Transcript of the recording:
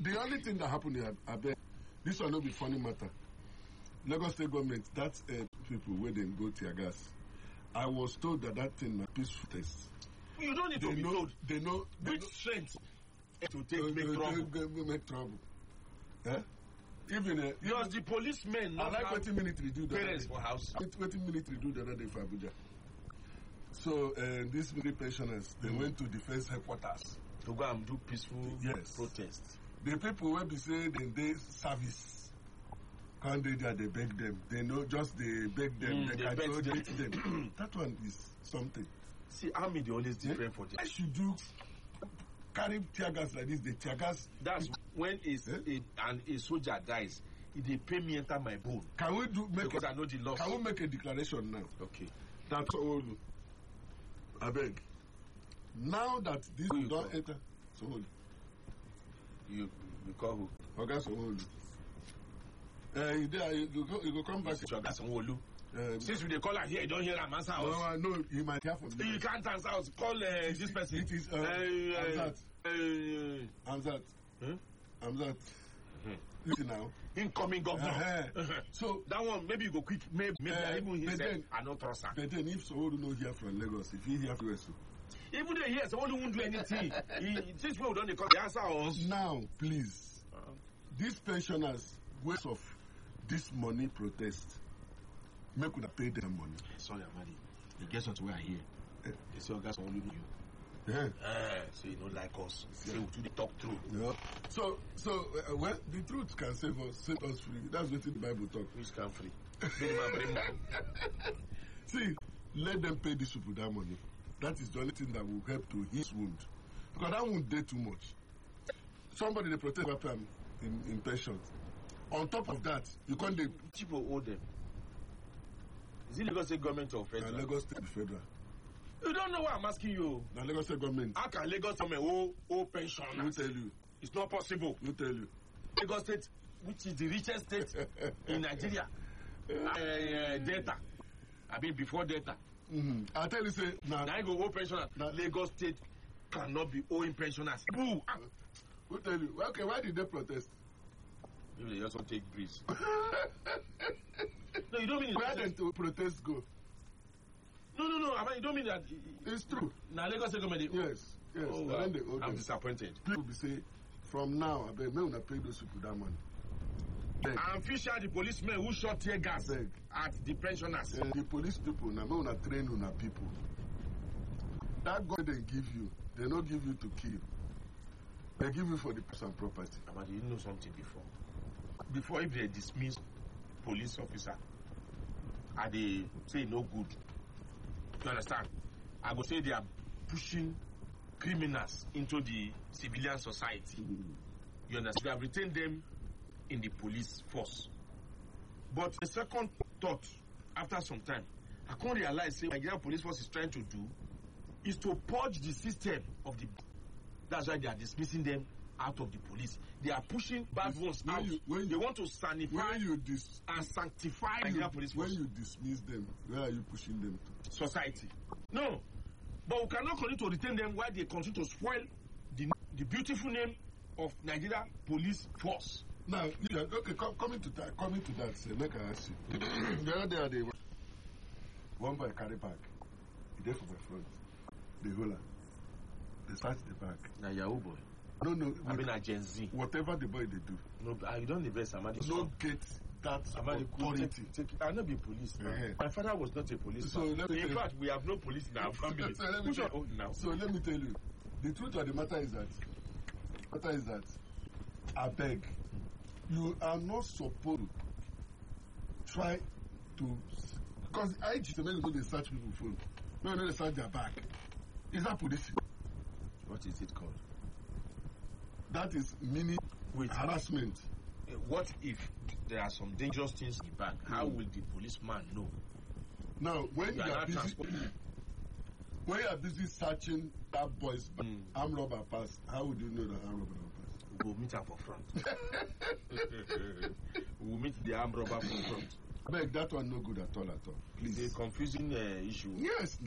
The only thing that happened here, I bet, this will not be funny matter. Lagos State government, that's people where they go tear gas. I was told that thing na peaceful test. You don't need to be told. They know. Which strength to make trouble? Yeah? Even because the policemen I like what military do that parents for house. What military do the other day for Abuja. So these military pensioners, they went to defense headquarters to go and do peaceful protest. The people will be saying they service. Can't they there, they beg them. They know just they beg them, they can beat them. That one is something. See, army they always different for them. I should do carry tear gas like this, the tear gas. That's when a soldier dies, they pay me enter my bone. Can we because I know the loss? Can we make a declaration now? Okay. That's all. I beg. Now that this don't enter, so you call who? Okay, so you go come back. Since we call her here, you don't hear her answer us. No, you might hear from me. You can't answer us. Call this person. It is Hamzat. Hamzat. Listen now. Incoming governor. So that one, maybe you go quick. Maybe even he said, I don't trust her. But then if someone don't hear from Lagos, if he hear from us, even they hear someone who won't do anything. This way we don't call the answer us. Now, please, these pensioners, waste of this money protest. Make would have paid them money. Sorry, Amadi. The guess what we are here. They say, guys, only you. Yeah. So you don't like us. Say we do talk through. Yeah. So well, the truth can set us free. That's what the Bible talk. Which can free? See, let them pay these people that money. That is the only thing that will help to his wound. Because that won't do too much. Somebody they protect weapon in pensions. On top of that, you can't people owe them. Is it Lagos State government or federal? Lagos State federal. You don't know why I'm asking you. Now Lagos State government. How can Lagos government owe pensioners? Who tell you? It's not possible. Who tell you? Lagos State, which is the richest state in Nigeria. Delta. I mean before Delta. I tell you, say now I go owe pensioners. Lagos State cannot be owing pensioners. Boo! Who tell you? Okay, why did they protest? Maybe they just want to take breeze. No, you don't mean where did the protest go? No. I mean, you don't mean that. It's true. Now, Lagos State government. Yes. Oh, I'm disappointed. People will say, from now, I may not pay those people that money. I'm Fisher, the policeman who shot tear gas at the pensioners. The police people, now may not train on people. That God they give you, they don't give you to kill. They give you for the person property. But you know something before. Before, if they dismiss police officer, and they say no good. You understand? I would say they are pushing criminals into the civilian society. You understand? They have retained them in the police force. But the second thought, after some time, I can't realize what the Nigerian police force is trying to do is to purge the system of the. That's why they are dismissing them out of the police. They are pushing bad ones out. They want to sanify and sanctify Nigerian police force. When you dismiss them, where are you pushing them to? Society. No. But we cannot continue to retain them while they continue to spoil the beautiful name of Nigeria police force. Now, okay, coming to that, say, make I ask you. The other day, one boy carry bag. He there for my front. They hold her. They search the bag. Now, Yahoo boy. No. I mean, a Gen Z. Whatever the boy they do. No, you don't invest Amadi. Don't get that authority. I not be police. My father was not a police. So in fact, we have no police in our family. So let me tell you, the truth of the matter is that, I beg, you are not supposed to try to, because I just make they search people's phone. No, they search their bag. Is that police? What is it called? That is mini harassment. What if there are some dangerous things in the bag? How will the policeman know? Now, when you are busy searching that boy's bag, armed robber pass, how would you know that armed robber pass? We'll meet her for front. We'll meet the armed robber for front. Beg, that one no good at all. Please. It's a confusing issue. Yes.